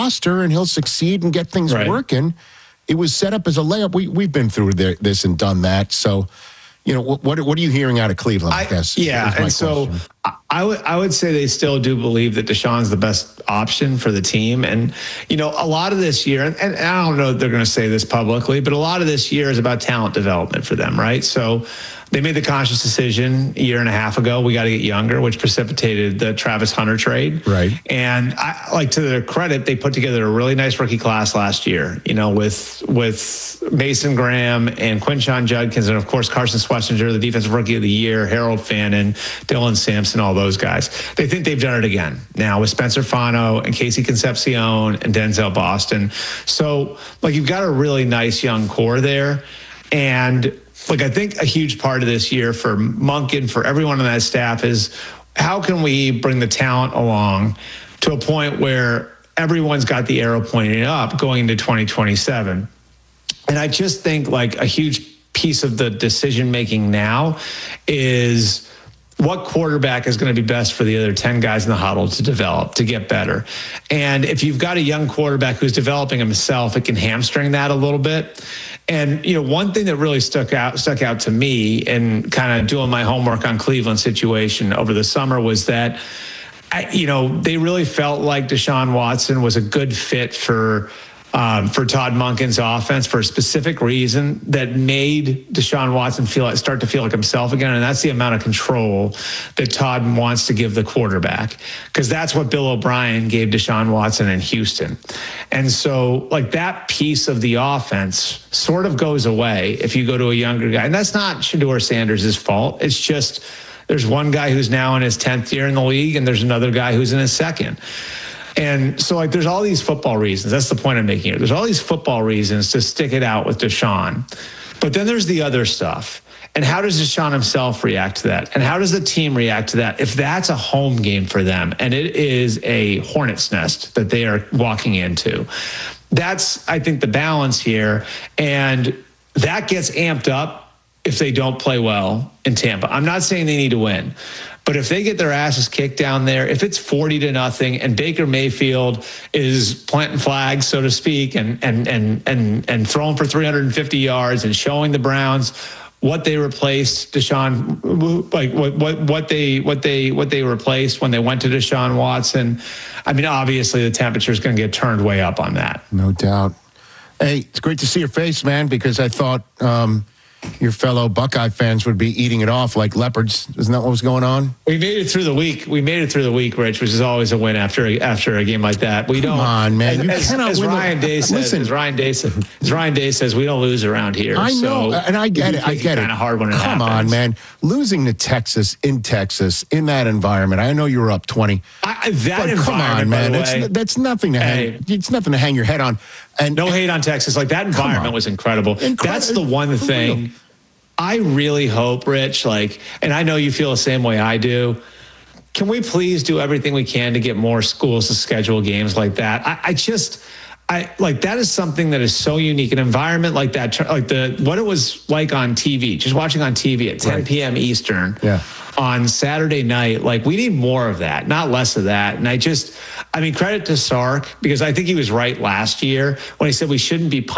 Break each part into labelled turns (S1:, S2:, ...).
S1: roster and he'll succeed and get things working. It was set up as a layup. We've been through this and done that. So, what are you hearing out of Cleveland, I guess?
S2: Yeah, and so I would say they still do believe that Deshaun's the best option for the team. And, a lot of this year, and I don't know if they're going to say this publicly, but a lot of this year is about talent development for them, right? So they made the conscious decision a year and a half ago, we got to get younger, which precipitated the Travis Hunter trade.
S1: Right.
S2: And to their credit, they put together a really nice rookie class last year, with Mason Graham and Quinshon Judkins, and of course, Carson Schlesinger, the defensive rookie of the year, Harold Fannin, Dylan Sampson, all those guys. They think they've done it again now with Spencer Fano and Casey Concepcion and Denzel Boston. So you've got a really nice young core there. And I think a huge part of this year for Monken, for everyone on that staff, is how can we bring the talent along to a point where everyone's got the arrow pointing up going into 2027. And I just think a huge piece of the decision making now is what quarterback is going to be best for the other 10 guys in the huddle to develop, to get better. And if you've got a young quarterback who's developing himself, it can hamstring that a little bit. And, one thing that really stuck out to me and kind of doing my homework on Cleveland situation over the summer was that, they really felt like Deshaun Watson was a good fit for Todd Monken's offense for a specific reason that made Deshaun Watson start to feel like himself again. And that's the amount of control that Todd wants to give the quarterback, because that's what Bill O'Brien gave Deshaun Watson in Houston. And so that piece of the offense sort of goes away if you go to a younger guy. And that's not Shedeur Sanders' fault. It's just there's one guy who's now in his 10th year in the league, and there's another guy who's in his second. And so there's all these football reasons. That's the point I'm making here. There's all these football reasons to stick it out with Deshaun. But then there's the other stuff. And how does Deshaun himself react to that? And how does the team react to that if that's a home game for them and it is a hornet's nest that they are walking into? That's, I think, the balance here. And that gets amped up if they don't play well in Tampa. I'm not saying they need to win. But if they get their asses kicked down there, if it's 40-0 and Baker Mayfield is planting flags, so to speak, and throwing for 350 yards and showing the Browns what they replaced Deshaun, what they replaced when they went to Deshaun Watson, obviously the temperature is going to get turned way up on that.
S1: No doubt. Hey, it's great to see your face, man, because I thought your fellow Buckeye fans would be eating it off like leopards. Isn't that what was going on?
S2: We made it through the week. Rich, which is always a win after a game like that. We don't.
S1: Come on, man.
S2: As Ryan Day says, we don't lose around here.
S1: I know, and I get it. Kind
S2: of hard when it happens.
S1: Come on, man. Losing to Texas in that environment. I know you were up 20. Come on, man. That's nothing to hang. It's nothing to hang your head on. And
S2: no hate on Texas. That environment was incredible. That's the one thing I really hope, Rich, and I know you feel the same way I do. Can we please do everything we can to get more schools to schedule games like that? That is something that is so unique. An environment like that, what it was like on TV, just watching on TV at 10 p.m. Eastern on Saturday night. We need more of that, not less of that. And credit to Sark, because I think he was right last year when he said they shouldn't have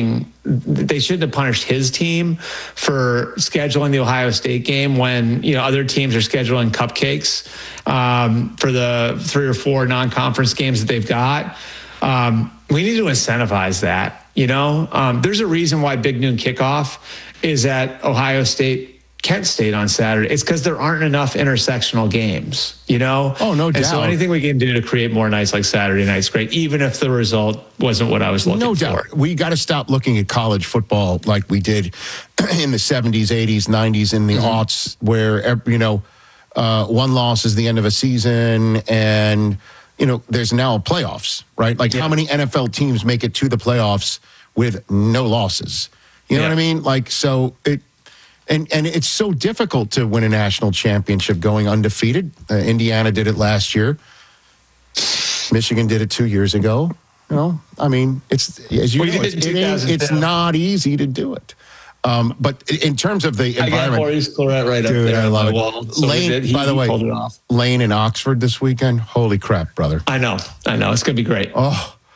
S2: punished his team for scheduling the Ohio State game when, other teams are scheduling cupcakes for the 3 or 4 non-conference games that they've got. We need to incentivize that. There's a reason why Big Noon Kickoff is at Ohio State, Kent State on Saturday. It's because there aren't enough intersectional games,
S1: Oh, no doubt.
S2: And so anything we can do to create more nights like Saturday night's great, even if the result wasn't what I was looking for.
S1: No doubt. We got to stop looking at college football like we did in the 70s, 80s, 90s, in the aughts, where, one loss is the end of a season and, there's now playoffs, right? How many NFL teams make it to the playoffs with no losses? You know what I mean? So it... And it's so difficult to win a national championship going undefeated. Indiana did it last year. Michigan did it 2 years ago. It's as you know, it's not easy to do it. But in terms of the environment, I got
S2: Maurice Clarett right up there. I love it.
S1: Lane, by the way, Lane in Oxford this weekend. Holy crap, brother!
S2: I know. It's gonna be great.
S1: Oh.